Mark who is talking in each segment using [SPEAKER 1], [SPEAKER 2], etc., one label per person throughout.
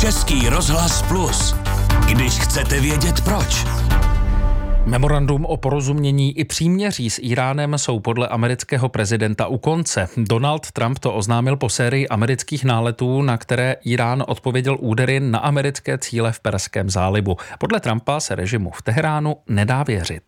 [SPEAKER 1] Český rozhlas Plus. Když chcete vědět proč.
[SPEAKER 2] Memorandum o porozumění i příměří s Íránem jsou podle amerického prezidenta u konce. Donald Trump to oznámil po sérii amerických náletů, na které Írán odpověděl údery na americké cíle v Perském zálivu. Podle Trumpa se režimu v Teheránu nedá věřit.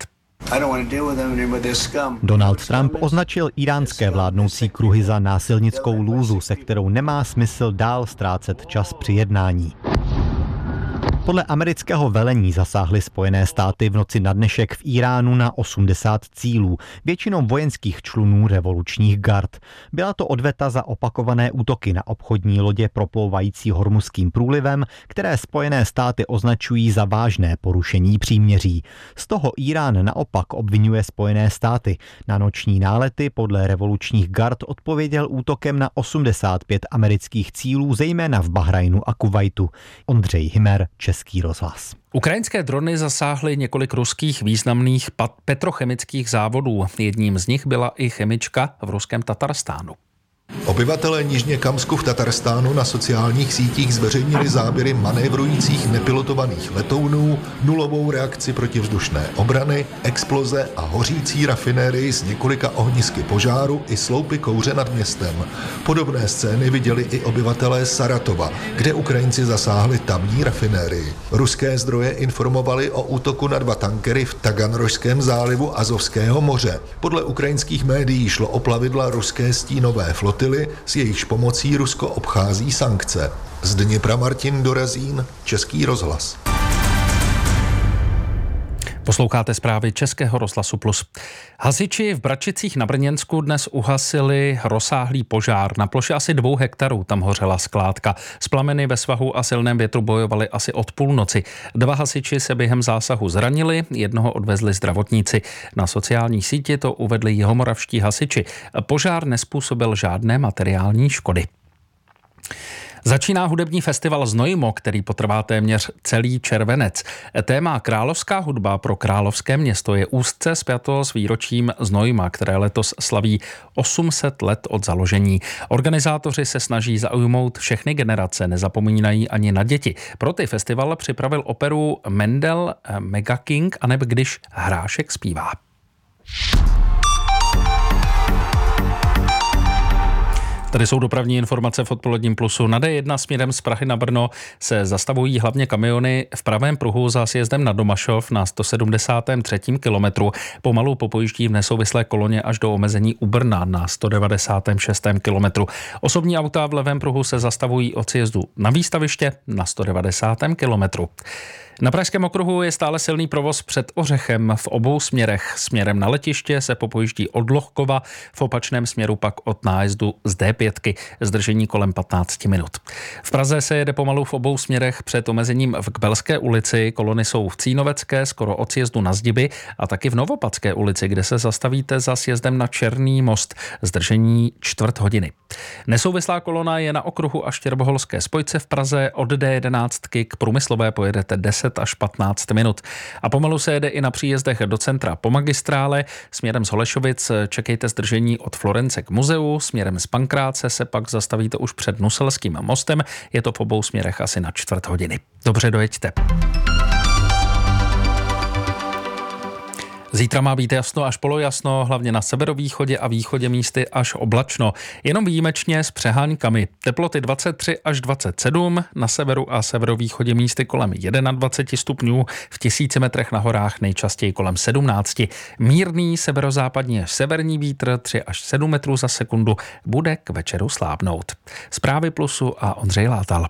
[SPEAKER 3] Donald Trump označil íránské vládnoucí kruhy za násilnickou lůzu, se kterou nemá smysl dál ztrácet čas při jednání. Podle amerického velení zasáhly Spojené státy v noci na dnešek v Íránu na 80 cílů, většinou vojenských člunů revolučních gard. Byla to odveta za opakované útoky na obchodní lodě proplouvající Hormuzským průlivem, které Spojené státy označují za vážné porušení příměří. Z toho Írán naopak obvinuje Spojené státy. Na noční nálety podle revolučních gard odpověděl útokem na 85 amerických cílů, zejména v Bahrajnu a Kuvajtu. Ondřej Hymer, Český rozhlas.
[SPEAKER 2] Ukrajinské drony zasáhly několik ruských významných petrochemických závodů. Jedním z nich byla i chemička v ruském Tatarstánu.
[SPEAKER 4] Obyvatelé Nižněkamsku v Tatarstánu na sociálních sítích zveřejnili záběry manévrujících nepilotovaných letounů, nulovou reakci protivzdušné obrany, exploze a hořící rafinérii s několika ohnisky požáru i sloupy kouře nad městem. Podobné scény viděli i obyvatelé Saratova, kde Ukrajinci zasáhli tamní rafinérii. Ruské zdroje informovali o útoku na 2 tankery v Taganrojském zálivu Azovského moře. Podle ukrajinských médií šlo o plavidla ruské stínové flotily, s jejichž pomocí Rusko obchází sankce. Z Dněpra Martin Dorazín, Český rozhlas.
[SPEAKER 2] Posloucháte zprávy Českého rozhlasu Plus. Hasiči v Bračicích na Brněnsku dnes uhasili rozsáhlý požár. Na ploše asi 2 hektarů tam hořela skládka. S plameny ve svahu a silném větru bojovali asi od půlnoci. 2 hasiči se během zásahu zranili, jednoho odvezli zdravotníci. Na sociální síti to uvedli jihomoravští hasiči. Požár nespůsobil žádné materiální škody. Začíná hudební festival Znojmo, který potrvá téměř celý červenec. Téma královská hudba pro královské město je úzce spjato s výročím Znojma, které letos slaví 800 let od založení. Organizátoři se snaží zaujmout všechny generace, nezapomínají ani na děti. Pro ty festival připravil operu Mendel Mega King aneb Když hrášek zpívá. Tady jsou dopravní informace v odpoledním Plusu. Na D1 směrem z Prahy na Brno se zastavují hlavně kamiony v pravém pruhu za sjezdem na Domašov na 173. kilometru. Pomalu popojíždí v nesouvislé koloně až do omezení u Brna na 196. kilometru. Osobní auta v levém pruhu se zastavují od sjezdu na Výstaviště na 190. kilometru. Na Pražském okruhu je stále silný provoz před Ořechem v obou směrech. Směrem na letiště se popojíždí od Lohkova, v opačném směru pak od nájezdu z D5, zdržení kolem 15 minut. V Praze se jede pomalu v obou směrech před omezením v Kbelské ulici, kolony jsou v Cínovecké skoro od sjezdu na Zdiby a taky v Novopadské ulici, kde se zastavíte za sjezdem na Černý most, zdržení 1/4 hodiny. Nesouvislá kolona je na okruhu a Štěrboholské spojce v Praze, od D11 k Průmyslové pojedete 10 až 15 minut. A pomalu se jede i na příjezdech do centra po magistrále. Směrem z Holešovic čekejte zdržení od Florence k muzeu, směrem z Pankráce se pak zastavíte už před Nuselským mostem. Je to v obou směrech asi na 1/4 hodiny. Dobře, dojeďte. Zítra má být jasno až polojasno, hlavně na severovýchodě a východě místy až oblačno. Jenom výjimečně s přeháňkami. Teploty 23 až 27, na severu a severovýchodě místy kolem 21 stupňů, v 1000 metrech na horách nejčastěji kolem 17. Mírný severozápadně severní vítr 3 až 7 metrů za sekundu bude k večeru slábnout. Zprávy Plusu a Ondřej Látal.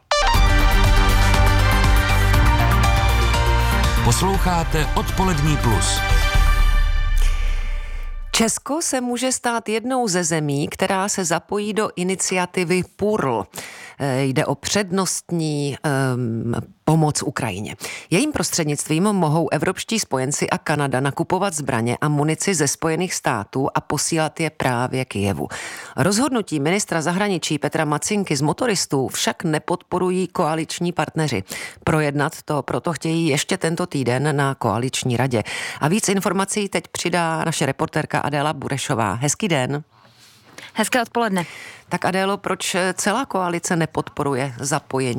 [SPEAKER 1] Posloucháte Odpolední Plus.
[SPEAKER 5] Česko se může stát jednou ze zemí, která se zapojí do iniciativy PURL. Jde o přednostní pomoc Ukrajině. Jejím prostřednictvím mohou evropští spojenci a Kanada nakupovat zbraně a munici ze Spojených států a posílat je právě Kyjevu. Rozhodnutí ministra zahraničí Petra Macinky z motoristů však nepodporují koaliční partneři. Projednat to proto chtějí ještě tento týden na koaliční radě. A víc informací teď přidá naše reportérka Adéla Burešová. Hezký den.
[SPEAKER 6] Hezké odpoledne.
[SPEAKER 5] Tak Adélo, proč celá koalice nepodporuje zapojení